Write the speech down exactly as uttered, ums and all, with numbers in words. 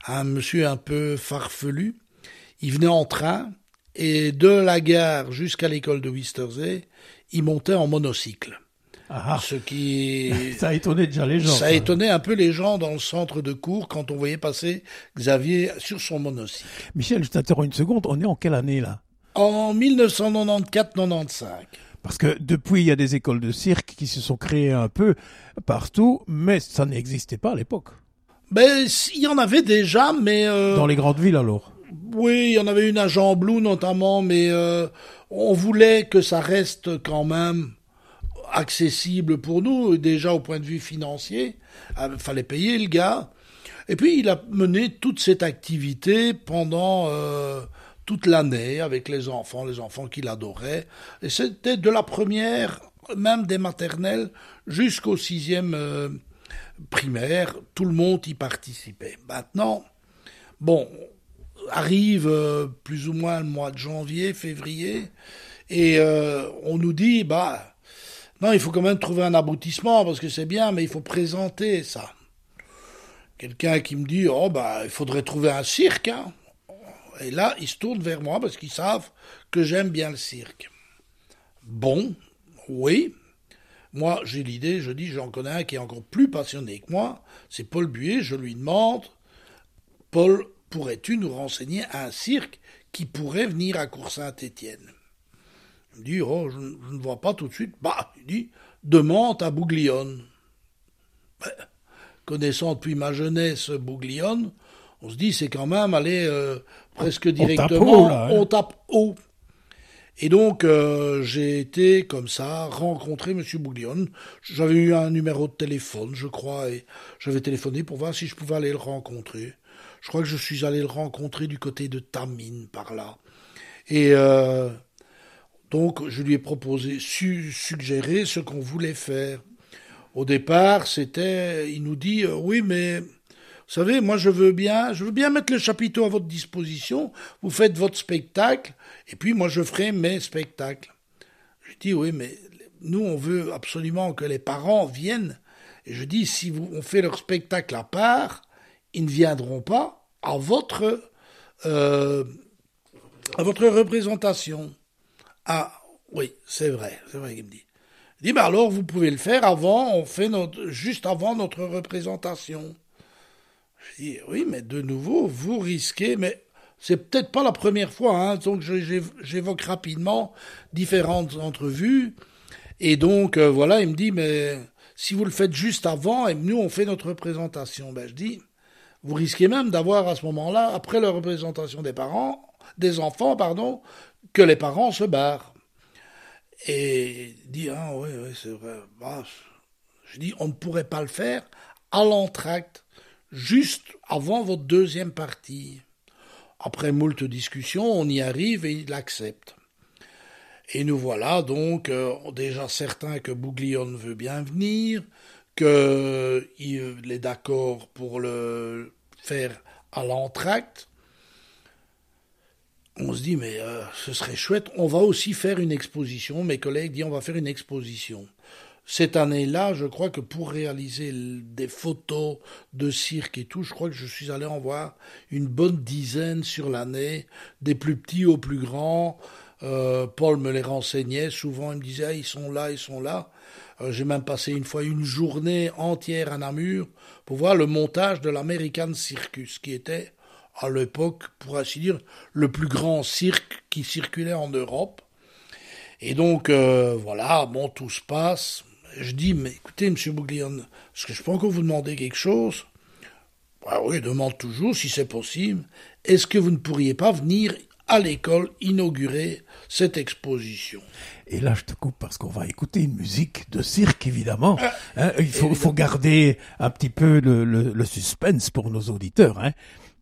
un monsieur un peu farfelu. Il venait en train et de la gare jusqu'à l'école de Wistersee, il montait en monocycle. Ah, Ce qui ça a étonné déjà les gens. ça a étonné un peu les gens dans le centre de cours quand on voyait passer Xavier sur son monocycle. Michel, je t'interromps une seconde. On est en quelle année là? En dix-neuf cent quatre-vingt-quatorze quatre-vingt-quinze. Parce que depuis, il y a des écoles de cirque qui se sont créées un peu partout, mais ça n'existait pas à l'époque. Ben, il y en avait déjà, mais... Euh, Dans les grandes villes alors? Oui, il y en avait une à Jean-Blou notamment, mais euh, on voulait que ça reste quand même accessible pour nous, déjà au point de vue financier. Il fallait payer le gars. Et puis, il a mené toute cette activité pendant... Euh, toute l'année avec les enfants, les enfants qu'il adorait. Et c'était de la première, même des maternelles, jusqu'au sixième euh, primaire, tout le monde y participait. Maintenant, bon, arrive euh, plus ou moins le mois de janvier, février, et euh, on nous dit, bah, non, il faut quand même trouver un aboutissement, parce que c'est bien, mais il faut présenter ça. Quelqu'un qui me dit, oh, bah, il faudrait trouver un cirque, hein. Et là, ils se tournent vers moi parce qu'ils savent que j'aime bien le cirque. Bon, oui. Moi, j'ai l'idée, je dis, j'en connais un qui est encore plus passionné que moi. C'est Paul Buet, je lui demande, Paul, pourrais-tu nous renseigner un cirque qui pourrait venir à Cour-Saint-Étienne? Il me dit, oh, je, je ne vois pas tout de suite. Bah, il dit, demande à Bouglione. Ben, connaissant depuis ma jeunesse Bouglione, on se dit, c'est quand même aller euh, presque directement, on tape haut. Là, hein. On tape haut. Et donc, euh, j'ai été, comme ça, rencontrer M. Bouglione. J'avais eu un numéro de téléphone, je crois, et j'avais téléphoné pour voir si je pouvais aller le rencontrer. Je crois que je suis allé le rencontrer du côté de Tamine, par là. Et euh, donc, je lui ai proposé, su, suggéré ce qu'on voulait faire. Au départ, c'était, il nous dit, euh, oui, mais... Vous savez, moi je veux bien, je veux bien mettre le chapiteau à votre disposition, vous faites votre spectacle, et puis moi je ferai mes spectacles. Je dis, oui, mais nous on veut absolument que les parents viennent, et je dis, si vous, on fait leur spectacle à part, ils ne viendront pas à votre, euh, à votre représentation. Ah, oui, c'est vrai, c'est vrai qu'il me dit. Il dit, bah alors vous pouvez le faire avant, on fait notre, juste avant notre représentation. Je dis, oui, mais de nouveau, vous risquez, mais c'est peut-être pas la première fois, hein, donc j'évoque rapidement différentes entrevues, et donc, euh, voilà, il me dit, mais si vous le faites juste avant, et nous, on fait notre représentation, ben je dis, vous risquez même d'avoir à ce moment-là, après la représentation des parents, des enfants, pardon, que les parents se barrent. Et il dit, ah oui, oui, c'est vrai, bah, je dis, on ne pourrait pas le faire à l'entracte, juste avant votre deuxième partie. Après moult discussions, on y arrive et il accepte. Et nous voilà donc euh, déjà certains que Bouglione veut bien venir, qu'il est d'accord pour le faire à l'entracte. On se dit, mais euh, ce serait chouette, on va aussi faire une exposition. Mes collègues disent, on va faire une exposition. Cette année-là, je crois que pour réaliser des photos de cirque et tout, je crois que je suis allé en voir une bonne dizaine sur l'année, des plus petits aux plus grands. Euh, Paul me les renseignait, souvent il me disait ah, « ils sont là, ils sont là euh, ». J'ai même passé une fois une journée entière à Namur pour voir le montage de l'American Circus, qui était à l'époque, pour ainsi dire, le plus grand cirque qui circulait en Europe. Et donc, euh, voilà, bon, tout se passe. Je dis, mais écoutez, M. Bouglione, est-ce que je peux encore vous demander quelque chose? Ah oui, demande toujours, si c'est possible. Est-ce que vous ne pourriez pas venir à l'école inaugurer cette exposition? Et là, je te coupe parce qu'on va écouter une musique de cirque, évidemment. Ah, hein, il faut, faut garder un petit peu le, le, le suspense pour nos auditeurs. Hein.